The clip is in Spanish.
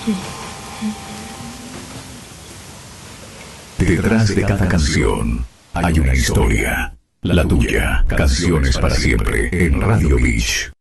Detrás de cada canción hay una historia. La tuya, Canciones para Siempre, en Radio Beach.